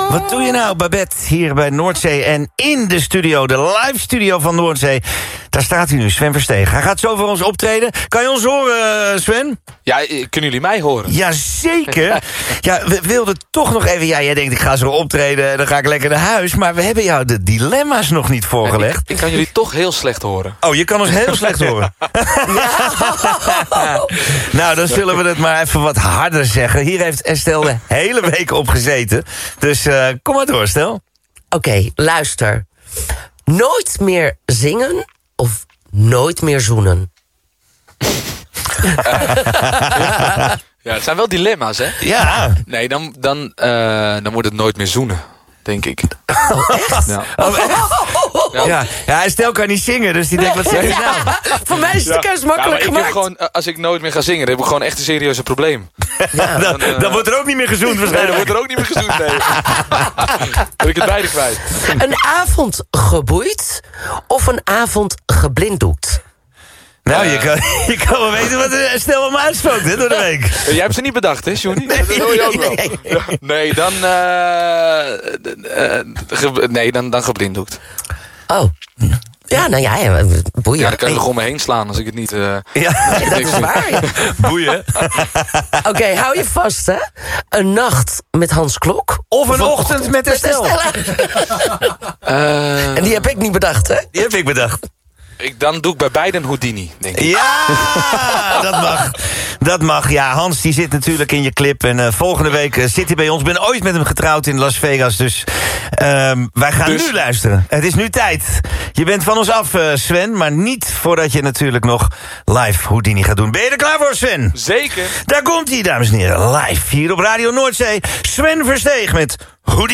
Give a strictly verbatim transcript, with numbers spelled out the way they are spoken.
Wat doe je nou, Babette, hier bij Noordzee en in de studio, de live studio van Noordzee. Daar staat hij nu, Sven Verstegen. Hij gaat zo voor ons optreden. Kan je ons horen, Sven? Ja, kunnen jullie mij horen? Jazeker. Ja, we wilden toch nog even... Ja, jij denkt, ik ga zo optreden en dan ga ik lekker naar huis. Maar we hebben jou de dilemma's nog niet voorgelegd. Ik, ik kan jullie toch heel slecht horen. Oh, je kan ons heel slecht horen. Nou, dan zullen we het maar even wat harder zeggen. Hier heeft Estelle de hele week op gezeten. Dus uh, kom maar door, Stel. Oké, okay, luister. Nooit meer zingen of nooit meer zoenen? ja, ja, het zijn wel dilemma's, hè? Ja. Nee, dan, dan, uh, dan wordt het nooit meer zoenen, denk ik. Oh, echt? Ja. Oh, echt? Ja. Ja, Estelle kan niet zingen, dus die denkt, wat zeg je nou? Ja, voor mij is het de keus makkelijk ja, gemaakt. Ik heb gewoon, als ik nooit meer ga zingen, dan heb ik gewoon echt een serieuze probleem. Ja, dan, dan, uh, dan wordt er ook niet meer gezoend waarschijnlijk. Nee, dan wordt er ook niet meer gezoend, nee. Dan ben ik het beide kwijt. Een avond geboeid of een avond geblinddoekt? Nou, je kan, je kan wel weten wat Estelle allemaal uitspookt, hè, door de week. Jij hebt ze niet bedacht, hè, Johnny? Nee, dat hoor je ook wel. nee. Ja, nee, dan... Uh, uh, ge, nee, dan, dan geblinddoekt. Oh. Ja, nou ja, ja boeien. Ja, dan kan je nog om me heen slaan als ik het niet... Uh, ja, dat is waar. Ja. Boeien. Oké, okay, hou je vast, hè. Een nacht met Hans Klok. Of een, of een ochtend, ochtend met Estelle. uh, en die heb ik niet bedacht, hè? Die heb ik bedacht. Ik, dan doe ik bij beiden een Houdini, denk ik. Ja, dat mag. Dat mag. Ja, Hans die zit natuurlijk in je clip. En uh, volgende week uh, zit hij bij ons. Ik ben ooit met hem getrouwd in Las Vegas. Dus uh, wij gaan dus nu luisteren. Het is nu tijd. Je bent van ons af, uh, Sven. Maar niet voordat je natuurlijk nog live Houdini gaat doen. Ben je er klaar voor, Sven? Zeker. Daar komt hij, dames en heren. Live hier op Radio Noordzee. Sven Versteeg met Houdini.